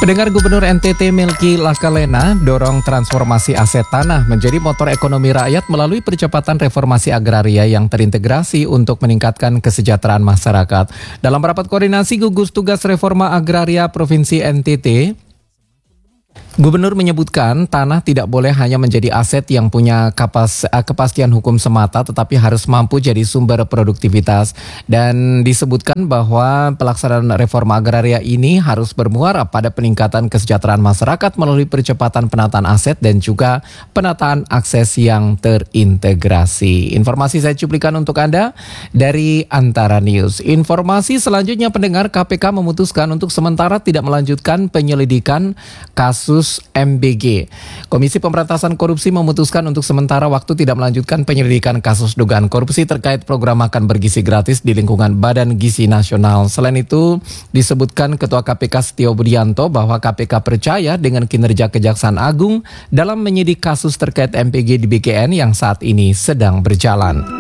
Pendengar, Gubernur NTT Melky Lakalena dorong transformasi aset tanah menjadi motor ekonomi rakyat melalui percepatan reformasi agraria yang terintegrasi untuk meningkatkan kesejahteraan masyarakat. Dalam rapat koordinasi gugus tugas reforma agraria Provinsi NTT, Gubernur menyebutkan tanah tidak boleh hanya menjadi aset yang punya kepastian hukum semata, tetapi harus mampu jadi sumber produktivitas. Dan disebutkan bahwa pelaksanaan reforma agraria ini harus bermuara pada peningkatan kesejahteraan masyarakat melalui percepatan penataan aset dan juga penataan akses yang terintegrasi. Informasi saya cuplikan untuk Anda dari Antara News. Informasi selanjutnya, pendengar, KPK memutuskan untuk sementara tidak melanjutkan penyelidikan kasus MBG. Komisi Pemberantasan Korupsi memutuskan untuk sementara waktu tidak melanjutkan penyelidikan kasus dugaan korupsi terkait program makan bergizi gratis di lingkungan Badan Gizi Nasional. Selain itu, disebutkan Ketua KPK Setio Budianto bahwa KPK percaya dengan kinerja Kejaksaan Agung dalam menyidik kasus terkait MBG di BKN yang saat ini sedang berjalan.